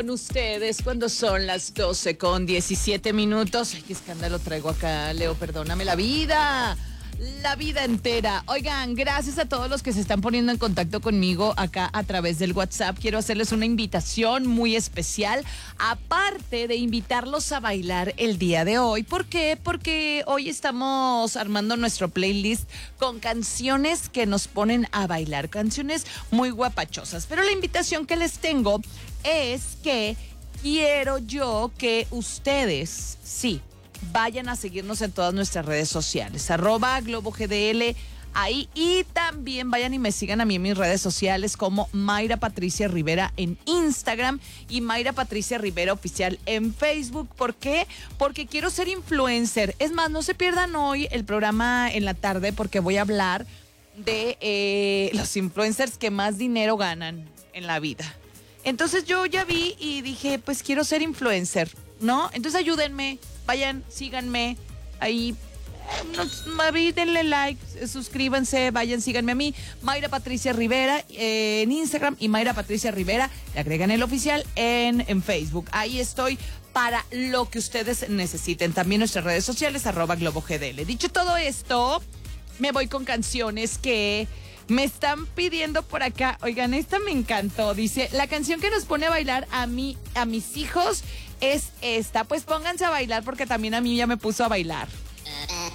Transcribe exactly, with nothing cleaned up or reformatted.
Con ustedes cuando son las doce con diecisiete minutos. Ay, qué escándalo traigo acá, Leo, perdóname la vida. La vida entera. Oigan, gracias a todos los que se están poniendo en contacto conmigo acá a través del WhatsApp. Quiero hacerles una invitación muy especial, aparte de invitarlos a bailar el día de hoy. ¿Por qué? Porque hoy estamos armando nuestro playlist con canciones que nos ponen a bailar, canciones muy guapachosas. Pero la invitación que les tengo es que quiero yo que ustedes, sí, vayan a seguirnos en todas nuestras redes sociales, arroba Globo G D L, ahí, y también vayan y me sigan a mí en mis redes sociales como Mayra Patricia Rivera en Instagram y Mayra Patricia Rivera Oficial en Facebook. ¿Por qué? Porque quiero ser influencer. Es más, no se pierdan hoy el programa en la tarde porque voy a hablar de eh, los influencers que más dinero ganan en la vida. Entonces yo ya vi y dije, pues quiero ser influencer, ¿no? Entonces ayúdenme, vayan, síganme, ahí, eh, denle like, suscríbanse, vayan, síganme a mí, Mayra Patricia Rivera eh, en Instagram y Mayra Patricia Rivera, le agregan el oficial en, en Facebook. Ahí estoy para lo que ustedes necesiten. También nuestras redes sociales, arroba Globo G D L. Dicho todo esto, me voy con canciones que me están pidiendo por acá. Oigan, esta me encantó. Dice, la canción que nos pone a bailar a mí, a mis hijos es esta. Pues pónganse a bailar porque también a mí ya me puso a bailar.